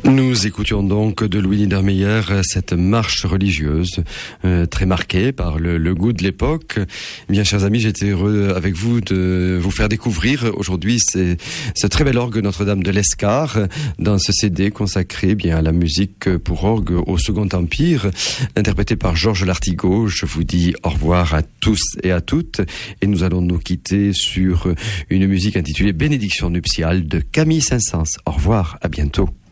Nous écoutions donc de Louis Niedermeyer cette marche religieuse très marquée par le goût de l'époque. Bien, chers amis, j'étais heureux avec vous de vous faire découvrir aujourd'hui ce très bel orgue Notre-Dame de l'Escar dans ce CD consacré bien à la musique pour orgue au Second Empire, interprété par Georges Lartigot. Je vous dis au revoir à tous et à toutes et nous allons nous quitter sur une musique intitulée Bénédiction nuptiale de Camille Saint-Saëns. Au revoir, à bientôt.